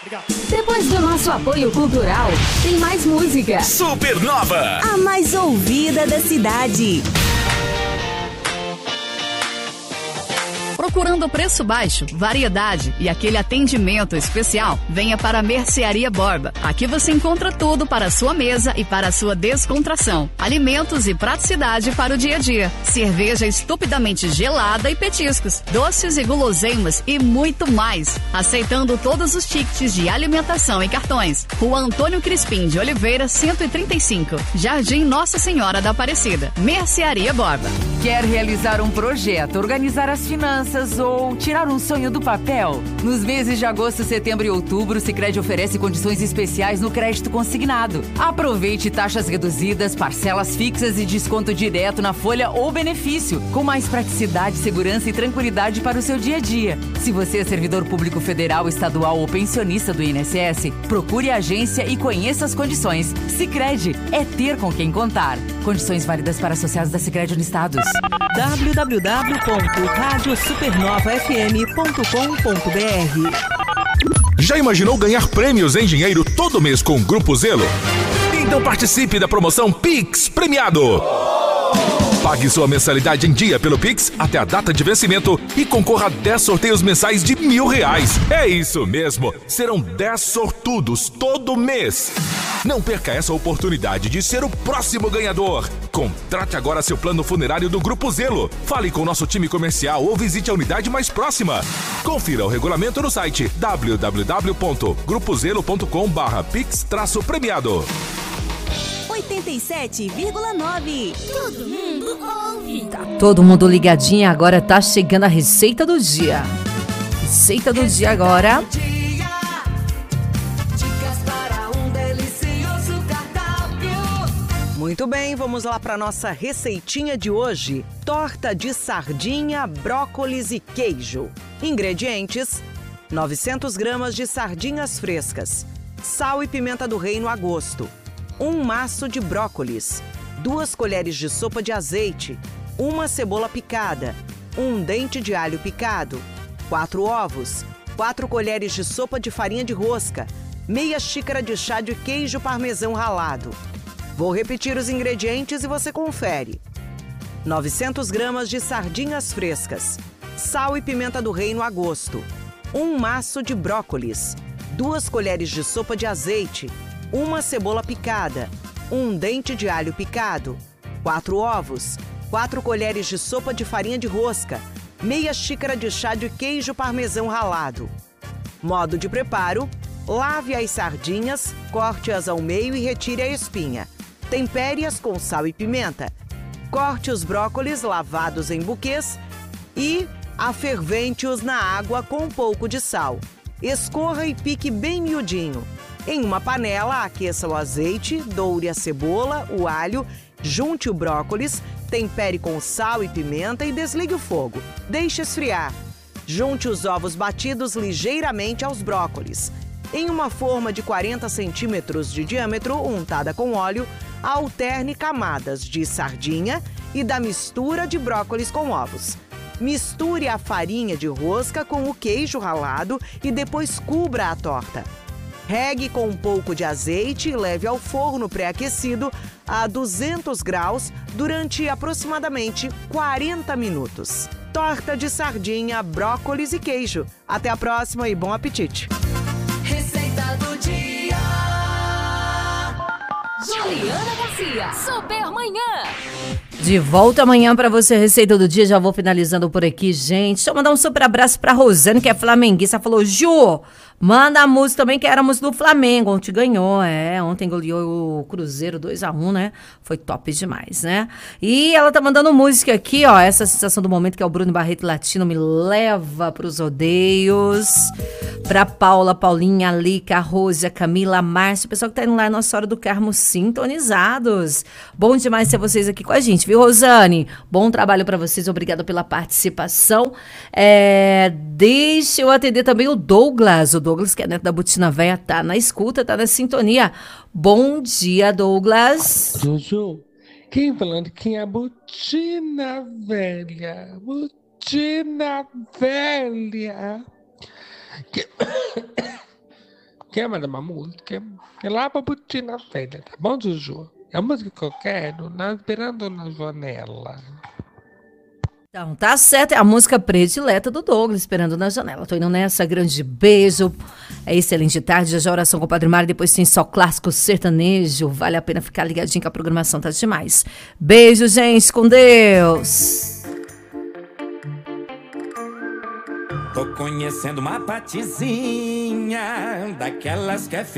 Depois do nosso apoio cultural, tem mais música. Supernova, a mais ouvida da cidade. Procurando preço baixo, variedade e aquele atendimento especial? Venha para a Mercearia Borba. Aqui você encontra tudo para a sua mesa e para a sua descontração. Alimentos e praticidade para o dia a dia. Cerveja estupidamente gelada e petiscos. Doces e guloseimas e muito mais. Aceitando todos os tickets de alimentação e cartões. Rua Antônio Crispim de Oliveira, 135. Jardim Nossa Senhora da Aparecida. Mercearia Borba. Quer realizar um projeto, organizar as finanças ou tirar um sonho do papel? Nos meses de agosto, setembro e outubro, o Sicredi oferece condições especiais no crédito consignado. Aproveite taxas reduzidas, parcelas fixas e desconto direto na folha ou benefício, com mais praticidade, segurança e tranquilidade para o seu dia a dia. Se você é servidor público federal, estadual ou pensionista do INSS, procure a agência e conheça as condições. Sicredi é ter com quem contar. Condições válidas para associados da Sicredi Unistados. www.radiosupernovafm.com.br. Já imaginou ganhar prêmios em dinheiro todo mês com o Grupo Zelo? Então participe da promoção Pix Premiado. Pague sua mensalidade em dia pelo Pix até a data de vencimento e concorra a 10 sorteios mensais de R$1.000. É isso mesmo, serão 10 sortudos todo mês. Não perca essa oportunidade de ser o próximo ganhador. Contrate agora seu plano funerário do Grupo Zelo. Fale com o nosso time comercial ou visite a unidade mais próxima. Confira o regulamento no site www.grupozelo.com/pix-premiado. 87,9. Todo mundo ouve. Tá todo mundo ligadinho, agora tá chegando a receita do dia. Receita do dia agora. Muito bem, vamos lá para nossa receitinha de hoje. Torta de sardinha, brócolis e queijo. Ingredientes: 900 gramas de sardinhas frescas, sal e pimenta do reino a gosto, um maço de brócolis, 2 colheres de sopa de azeite, uma cebola picada, um dente de alho picado, 4 ovos, 4 colheres de sopa de farinha de rosca, meia xícara de chá de queijo parmesão ralado. Vou repetir os ingredientes e você confere. 900 gramas de sardinhas frescas, sal e pimenta do reino a gosto, um maço de brócolis, 2 colheres de sopa de azeite, uma cebola picada, um dente de alho picado, 4 ovos, 4 colheres de sopa de farinha de rosca, meia xícara de chá de queijo parmesão ralado. Modo de preparo: lave as sardinhas, corte-as ao meio e retire a espinha. Tempere-as com sal e pimenta. Corte os brócolis lavados em buquês e afervente-os na água com um pouco de sal. Escorra e pique bem miudinho. Em uma panela, aqueça o azeite, doure a cebola, o alho, junte o brócolis, tempere com sal e pimenta e desligue o fogo. Deixe esfriar. Junte os ovos batidos ligeiramente aos brócolis. Em uma forma de 40 centímetros de diâmetro, untada com óleo, alterne camadas de sardinha e da mistura de brócolis com ovos. Misture a farinha de rosca com o queijo ralado e depois cubra a torta. Regue com um pouco de azeite e leve ao forno pré-aquecido a 200 graus durante aproximadamente 40 minutos. Torta de sardinha, brócolis e queijo. Até a próxima e bom apetite! Receita do dia. Juliana Garcia, Supermanhã. De volta amanhã pra você, receita do dia. Já vou finalizando por aqui, gente. Deixa eu mandar um super abraço pra Rosane, que é flamenguista. Falou: Ju, manda a música também, que éramos do Flamengo. Ontem ganhou, ontem goleou o Cruzeiro 2-1, né? Foi top demais, né? E ela tá mandando música aqui, ó. Essa sensação do momento, que é o Bruno Barreto Latino, me leva pros rodeios. Pra Paula, Paulinha, Alica, a Rose, a Camila, a Márcia, o pessoal que tá indo lá na Nossa Hora do Carmo sintonizados. Bom demais ter vocês aqui com a gente, viu, Rosane? Bom trabalho pra vocês, obrigada pela participação. Deixa eu atender também o Douglas. O Douglas, que é neto da Botina Véia, tá na escuta, tá na sintonia. Bom dia, Douglas. Juju, quem é a Botina Velha? Botina Velha. Quer mandar uma música? É lá pra Botina Velha, tá bom, Juju? É a música que eu quero, Esperando na Janela. Então, tá certo, é a música predileta do Douglas, Esperando na Janela. Tô indo nessa, grande beijo. É excelente tarde, já oração com o Padre Mário, depois tem só clássico sertanejo. Vale a pena ficar ligadinho que a programação tá demais. Beijo, gente, com Deus. Tô conhecendo uma patizinha, daquelas que é